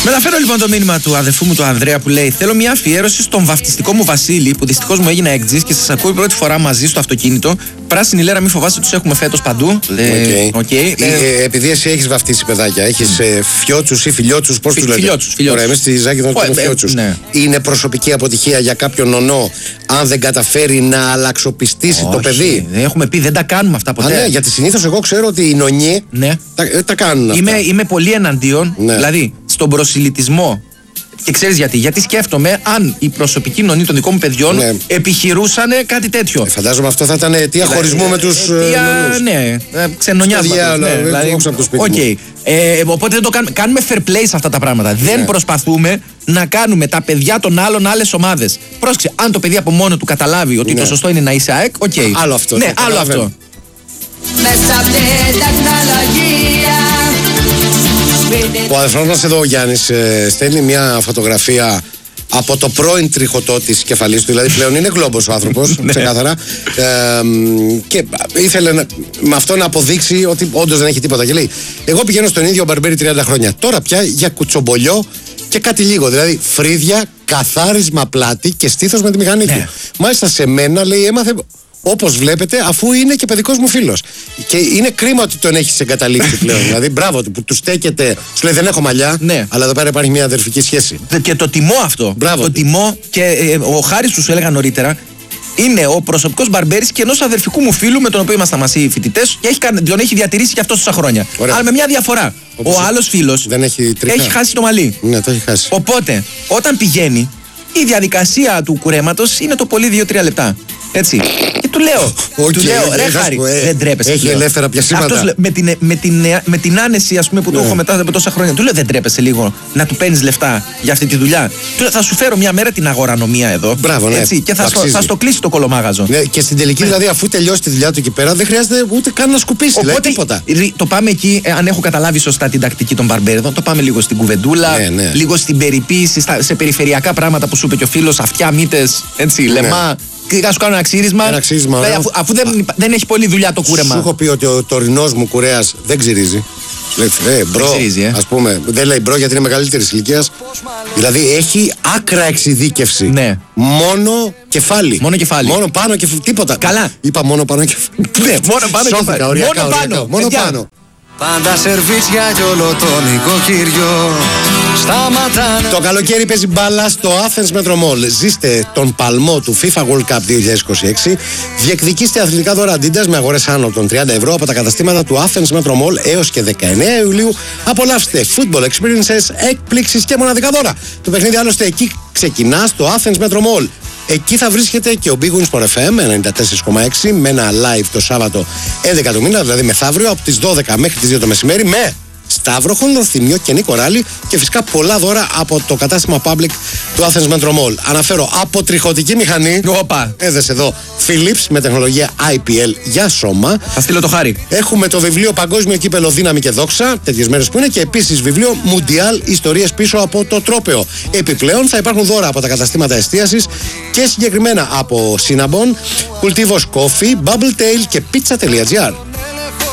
Μεταφέρω λοιπόν το μήνυμα του αδερφού μου του Ανδρέα που λέει: θέλω μια αφιέρωση στον βαφτιστικό μου Βασίλη που δυστυχώς μου έγινε εκτζής και σας ακούει πρώτη φορά μαζί στο αυτοκίνητο. Πράσινη λέρα, μη φοβάστε, τους έχουμε φέτος παντού. Επειδή εσύ έχεις βαφτίσει παιδάκια, έχεις φιότσους ή φιλιότσους, πώς τους λέτε? Φιλιότσους. Ωραία, εμείς στη Ζάκη δεν έχουμε φιότσους. Ναι. Είναι προσωπική αποτυχία για κάποιον νονό αν δεν καταφέρει να αλλαξοπιστήσει το παιδί? Έχουμε πει, δεν τα κάνουμε αυτά ποτέ. Ναι, γιατί συνήθως εγώ ξέρω ότι οι νονιοί τα κάνουν αυτά. Είμαι πολύ εναντίον, ναι. Δηλαδή στον προσιλητισμό. Και ξέρεις γιατί? Γιατί σκέφτομαι αν οι προσωπικοί νονοί των δικών μου παιδιών επιχειρούσαν κάτι τέτοιο. Φαντάζομαι αυτό θα ήταν αιτία χωρισμού με τους νονούς. Ναι, ξενονιάσματα. Okay. Οπότε δεν το κάνουμε. Κάνουμε fair play σε αυτά τα πράγματα. Δεν προσπαθούμε να κάνουμε τα παιδιά των άλλων άλλες ομάδες. Πρόσεξε, αν το παιδί από μόνο του καταλάβει ότι το σωστό είναι να είσαι ΑΕΚ, άλλο αυτό. Ναι, άλλο αυτό. Ο αδερφός μας εδώ, ο Γιάννης, στέλνει μια φωτογραφία από το πρώην τριχωτό της κεφαλής του, δηλαδή πλέον είναι γλόμπος ο άνθρωπος, ξεκάθαρα, και ήθελε με αυτό να αποδείξει ότι όντως δεν έχει τίποτα. Και λέει: εγώ πηγαίνω στον ίδιο μπαρμπέρι 30 χρόνια. Τώρα πια για κουτσομπολιό και κάτι λίγο. Δηλαδή φρύδια, καθάρισμα πλάτη και στήθος με τη μηχανή του. Μάλιστα σε μένα, λέει, έμαθε. Όπως βλέπετε, αφού είναι και παιδικός μου φίλος. Και είναι κρίμα ότι τον έχεις εγκαταλείψει πλέον. Δηλαδή, μπράβο του που του στέκεται. Σου λέει: δεν έχω μαλλιά, αλλά εδώ πέρα υπάρχει μια αδερφική σχέση. Και το τιμώ αυτό. Μπράβο. Το τιμώ και ο Χάρης που σου έλεγα νωρίτερα είναι ο προσωπικός μπαρμπέρης και ενός αδερφικού μου φίλου με τον οποίο ήμασταν μαζί φοιτητές και τον έχει διατηρήσει και αυτό τόσα χρόνια. Ωραία. Αλλά με μια διαφορά. Ο άλλος φίλος έχει χάσει το μαλλί. Ναι, το έχει χάσει. Οπότε, όταν πηγαίνει, η διαδικασία του κουρέματος είναι το πολύ 2-3 λεπτά. Έτσι. Και του λέω, ρε Χάρη, δεν τρέπεσαι. Έχει ελεύθερα πιασίματα. Αυτός με την άνεση, ας πούμε, που το έχω μετά από τόσα χρόνια, του λέω: δεν τρέπεσαι λίγο να του παίρνεις λεφτά για αυτή τη δουλειά? Του λέω: θα σου φέρω μια μέρα την αγορανομία εδώ. Μπράβο, ναι. Έτσι, και θα στο κλείσει το κολομάγαζο. Ναι, και στην τελική, δηλαδή, αφού τελειώσει τη δουλειά του εκεί πέρα, δεν χρειάζεται ούτε καν να σκουπίσει. Οπότε, τίποτα. Το πάμε εκεί, αν έχω καταλάβει σωστά την τακτική των μπαρμπέρδων, το πάμε λίγο στην κουβεντούλα, λίγο στην περιποίηση, σε περιφερειακά πράγματα που σου είπε και ο φίλος, αυτιά, μύτες, έτσι, λεμά. Θα σου κάνω ένα ξύρισμα. Αφού δεν έχει πολλή δουλειά το κούρεμα. Σου έχω πει ότι ο τωρινός μου κουρέας δεν ξυρίζει. Λέει μπρο, ας πούμε. Δεν λέει μπρο γιατί είναι μεγαλύτερης ηλικίας. Δηλαδή έχει άκρα εξειδίκευση. Ναι. Μόνο κεφάλι. Μόνο πάνω και τίποτα. Καλά. Είπα μόνο πάνω κεφάλι. Ναι, μόνο πάνω κεφάλι. Μόνο πάνω. Πάντα σερβίτσια κι όλο το νοικοκυριό σταματάνε. Το καλοκαίρι παίζει μπάλα στο Athens Metro Mall. Ζήστε τον παλμό του FIFA World Cup 2026. Διεκδικήστε αθλητικά δώρα Adidas με αγορές άνω των 30 ευρώ από τα καταστήματα του Athens Metro Mall έως και 19 Ιουλίου. Απολαύστε football experiences, εκπλήξεις και μοναδικά δώρα. Το παιχνίδι άλλωστε εκεί ξεκινά στο Athens Metro Mall. Εκεί θα βρίσκεται και ο Big Wings Sport FM 94,6 με ένα live το Σάββατο 11 του μήνα, δηλαδή μεθαύριο από τις 12 μέχρι τις 2 το μεσημέρι, με Σταύρο, Χονδροθυμιο και Νίκο Ράλη και φυσικά πολλά δώρα από το κατάστημα Public του Athens Metro Mall. Αναφέρω από τριχωτική μηχανή. Έδεσε εδώ Philips με τεχνολογία IPL για σώμα. Θα στείλω το Χάρη. Έχουμε το βιβλίο Παγκόσμιο Κύπελο Δύναμη και Δόξα, τέτοιες μέρες που είναι, και επίσης βιβλίο Mundial Ιστορίες πίσω από το τρόπαιο. Επιπλέον θα υπάρχουν δώρα από τα καταστήματα εστίασης και συγκεκριμένα από Cinnabon, Cultivos Coffee, Bubble Tail και Pizza.gr.